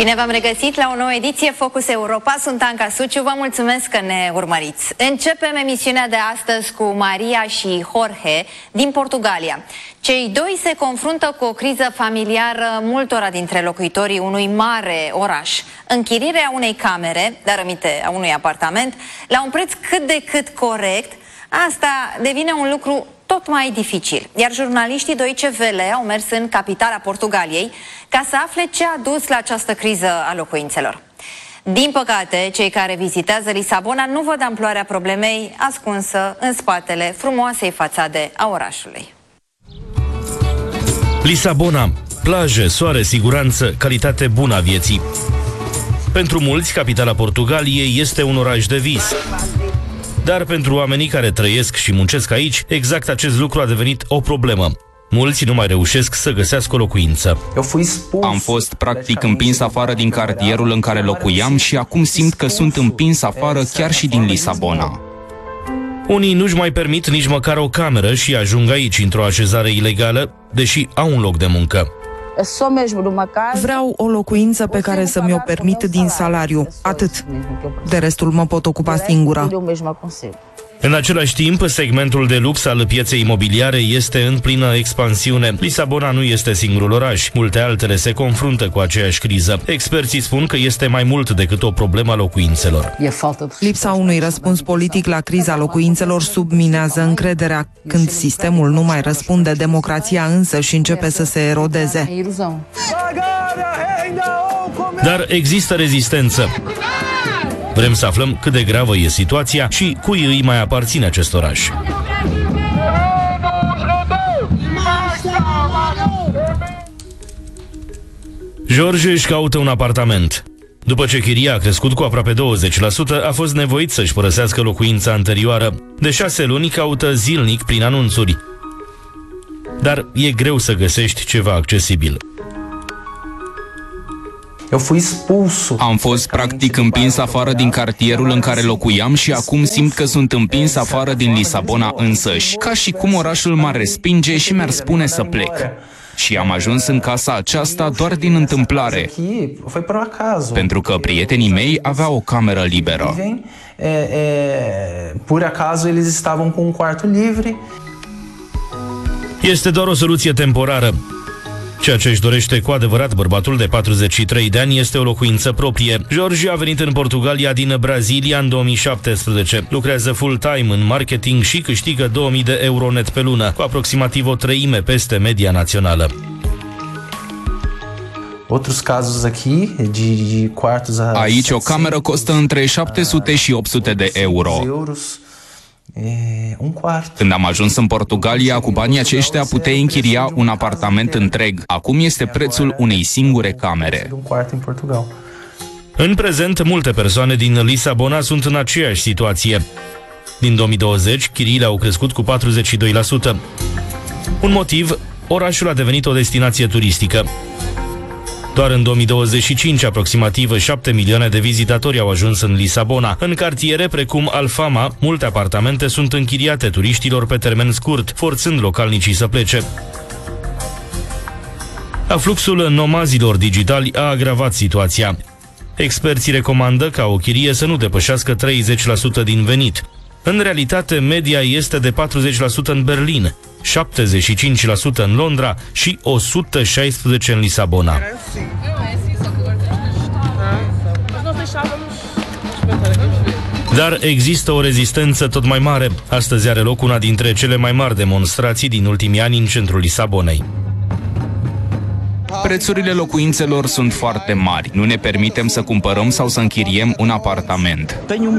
Bine v-am regăsit la o nouă ediție Focus Europa. Sunt Anca Suciu, vă mulțumesc că ne urmăriți. Începem emisiunea de astăzi cu Maria și Jorge din Portugalia. Cei doi se confruntă cu o criză familiară multora dintre locuitorii unui mare oraș. Închirierea unei camere, dar aminte a unui apartament, la un preț cât de cât corect, asta devine un lucru tot mai dificil. Iar jurnaliștii Deutsche Welle au mers în capitala Portugaliei ca să afle ce a dus la această criză a locuințelor. Din păcate, cei care vizitează Lisabona nu văd amploarea problemei ascunsă în spatele frumoasei fațade a orașului. Lisabona, plaje, soare, siguranță, calitate bună a vieții. Pentru mulți, capitala Portugaliei este un oraș de vis. Dar pentru oamenii care trăiesc și muncesc aici, exact acest lucru a devenit o problemă. Mulți nu mai reușesc să găsească o locuință. Am fost practic împins afară din cartierul în care locuiam și acum simt că sunt împins afară chiar și din Lisabona. Unii nu-și mai permit nici măcar o cameră și ajung aici într-o așezare ilegală, deși au un loc de muncă. Vreau o locuință pe care să mi-o permit din salariu. Atât. De restul mă pot ocupa singură. În același timp, segmentul de lux al pieței imobiliare este în plină expansiune. Lisabona nu este singurul oraș. Multe altele se confruntă cu aceeași criză. Experții spun că este mai mult decât o problemă a locuințelor. Lipsa unui răspuns politic la criza locuințelor subminează încrederea. Când sistemul nu mai răspunde, democrația însă și începe să se erodeze. Dar există rezistență. Vrem să aflăm cât de gravă e situația și cui îi mai aparține acest oraș. Jorge își caută un apartament. După ce chiria a crescut cu aproape 20%, a fost nevoit să-și părăsească locuința anterioară. De 6 luni caută zilnic prin anunțuri. Dar e greu să găsești ceva accesibil. Am fost practic împins afară din cartierul în care locuiam și acum simt că sunt împins afară din Lisabona însăși. Ca și cum orașul m-ar respinge și mi-ar spune să plec. Și am ajuns în casa aceasta doar din întâmplare, pentru că prietenii mei aveau o cameră liberă. Por acaso eles estavam com quarto livre. Este doar o soluție temporară. Ceea ce își dorește cu adevărat bărbatul de 43 de ani este o locuință proprie. Jorge a venit în Portugalia din Brazilia în 2017. Lucrează full-time în marketing și câștigă 2000 de euro net pe lună, cu aproximativ o treime peste media națională. Aici o cameră costă între 700 și 800 de euro. Când am ajuns în Portugalia, cu banii aceștia puteai închiria un apartament întreg. Acum este prețul unei singure camere. În prezent, multe persoane din Lisabona sunt în aceeași situație. Din 2020, chiriile au crescut cu 42%. Un motiv, orașul a devenit o destinație turistică. Doar în 2025, aproximativ 7 milioane de vizitatori au ajuns în Lisabona. În cartiere precum Alfama, multe apartamente sunt închiriate turiștilor pe termen scurt, forțând localnicii să plece. Afluxul nomazilor digitali a agravat situația. Experții recomandă ca o chirie să nu depășească 30% din venit. În realitate, media este de 40% în Berlin, 75% în Londra și 116% în Lisabona. Dar există o rezistență tot mai mare. Astăzi are loc una dintre cele mai mari demonstrații din ultimii ani în centrul Lisabonei. Prețurile locuințelor sunt foarte mari. Nu ne permitem să cumpărăm sau să închiriem un apartament.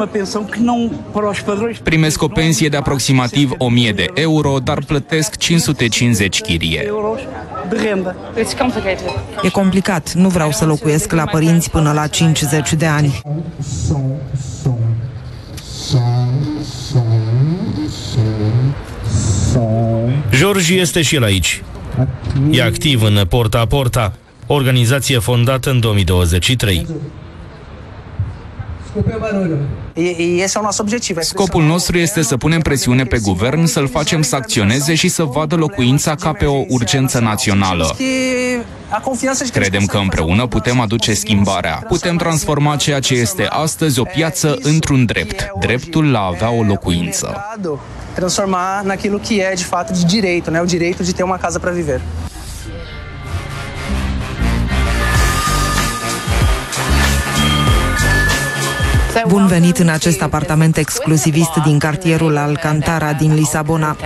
Primesc o pensie de aproximativ 1000 de euro, dar plătesc 550 chirie. E complicat. Nu vreau să locuiesc la părinți până la 50 de ani. Jorge este și el aici. E activ în Porta a Porta, organizație fondată în 2023. Scopul nostru este să punem presiune pe guvern, să-l facem să acționeze și să vadă locuința ca pe o urgență națională. Credem că împreună putem aduce schimbarea. Putem transforma ceea ce este astăzi o piață într-un drept, dreptul la a avea o locuință. Transformar naquilo que é de fato de direito, né? O direito de ter uma casa para viver. Bun venit în acest apartament exclusivist din cartierul Alcantara din Lisabona.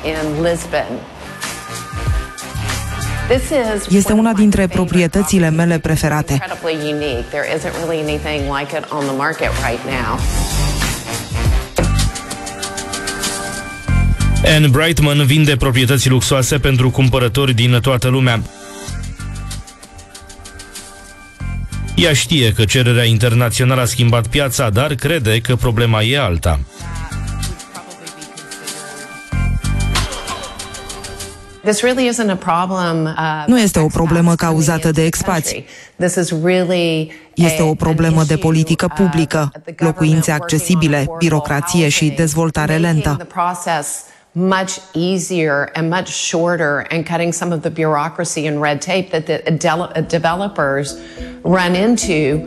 Este una dintre proprietățile mele preferate. Anne Brightman vinde proprietăți luxoase pentru cumpărători din toată lumea. Ea știe că cererea internațională a schimbat piața, dar crede că problema e alta. Nu este o problemă cauzată de expați. Este o problemă de politică publică, locuințe accesibile, birocrație și dezvoltare lentă. Much easier and much shorter and cutting some of the bureaucracy and red tape that the developers run into.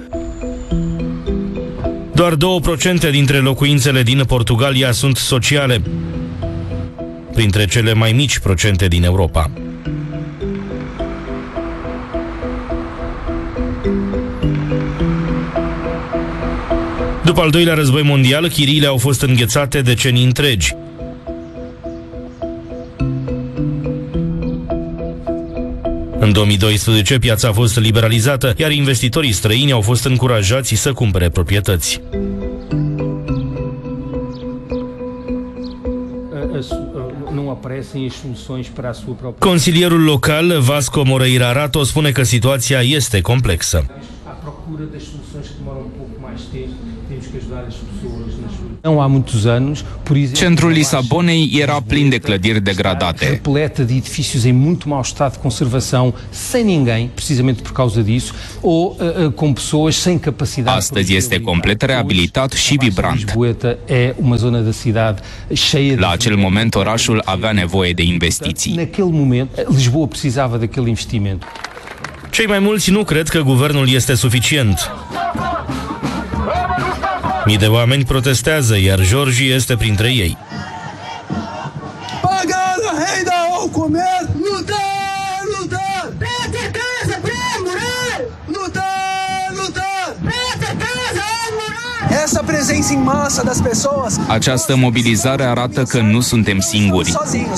Doar 2% dintre locuințele din Portugalia sunt sociale, printre cele mai mici procente din Europa. După al doilea război mondial, chiriile au fost înghețate decenii întregi. În 2012, piața a fost liberalizată, iar investitorii străini au fost încurajați să cumpere proprietăți. Consilierul local, Vasco Moreira Rato, spune că situația este complexă. Centrul Lisabonei era plin de clădiri degradate. Repleta de edifícios em muito mau estado de conservação, sem ninguém, precisamente por causa disso, ou com pessoas sem capacidade. Astăzi este complet reabilitat și vibrant. La acel moment, orașul avea nevoie de investiții. Naquele momento, Lisboa precisava daquele investimento. Cei mai mulți nu cred că guvernul este suficient. Mii de oameni protestează, iar Jorge este printre ei. Această mobilizare arată că nu suntem singuri.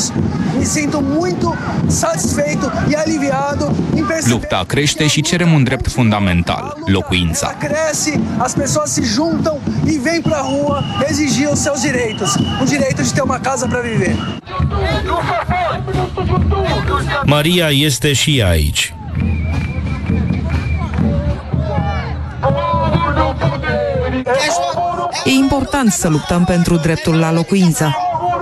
Lupta crește și cerem un drept fundamental, locuința. Maria este și ea aici. E important să luptăm pentru dreptul la locuință.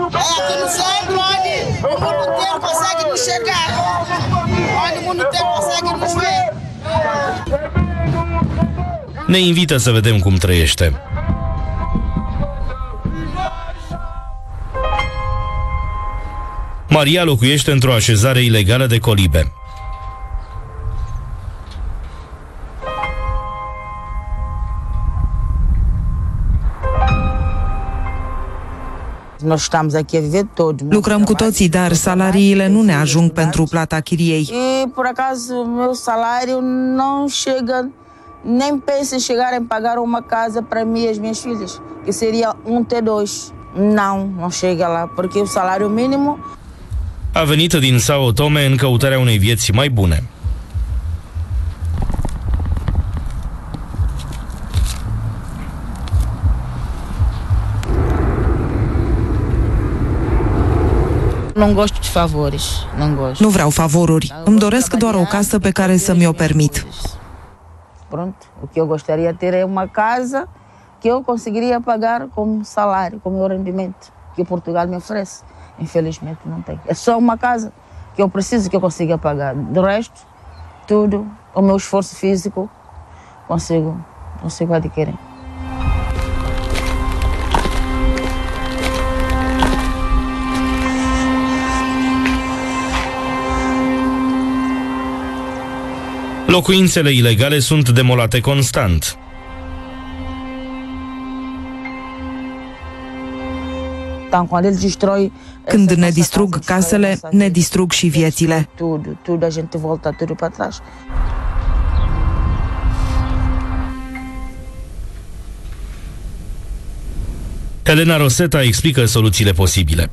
Ne invită să vedem cum trăiește. Maria locuiește într-o așezare ilegală de colibe. Lucrăm cu toții, dar salariile nu ne ajung pentru plata chiriei. Por acaso, meu salário não chega, nem penso em chegar em pagar uma casa para mim e as minhas filhas, que seria T2. Não chega lá, porque o salário mínimo... A venit din São Tomé în căutarea unei vieți mai bune. Nu vreau favoruri. Îmi doresc doar o casă pe care să mi-o permit. Pronto, o que eu gostaria de ter é uma casa que eu conseguiria pagar como salário, como meu rendimento, que Portugal me oferece. Infelizmente não tem. É só uma casa que eu preciso que eu consiga pagar. Do resto, tudo, o meu esforço físico, consigo adquirir. Locuințele ilegale sunt demolate constant. Când ne distrug casele, ne distrug și viețile. Elena Roseta explică soluțiile posibile.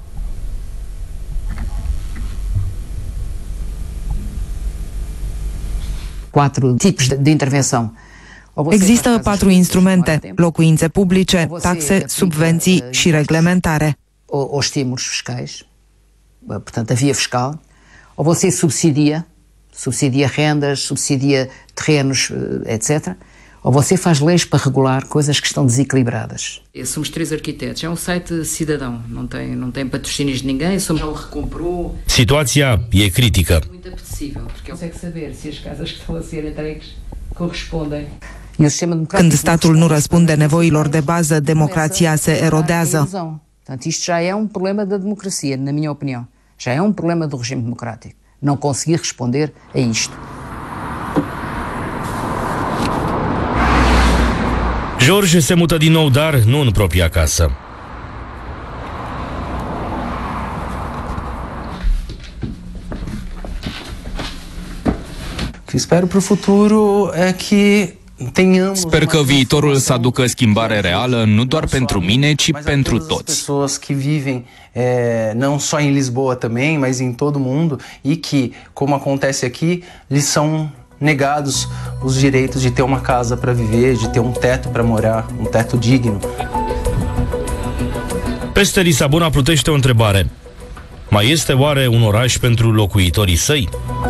Există 4 instrumente: locuințe publice, taxe, subvenții și reglementare. Ou estímulos fiscais, portanto, a via fiscal, ou você subsidia rendas, subsidia terrenos, etc., ou você faz leis para regular coisas que estão desequilibradas. Somos 3 arquitetos, é site cidadão, não tem patrocínios de ninguém, somos já o recomprou. Situația e critică. Muito apetecível, porque consegue saber se as casas que estão a ser entregues correspondem. Când statul nu răspunde nevoilor de bază, democrația se erodează. Portanto, isto já é problema da democracia, na minha opinião. Já é problema do regime democrático. Não conseguir responder a isto. George se mută din nou, dar nu în propria casă. Espero para o futuro é que Sper că viitorul să aducă schimbare reală, nu doar pentru mine, ci pentru toți. Pessoas que vivem não só em Lisboa também, mas em todo o mundo, e que, como acontece aqui, lhes são negados os direitos de ter uma casa para viver, de ter um teto para morar, um teto digno. Peste Lisabona plutește o întrebare. Mai este oare un oraș pentru locuitorii săi?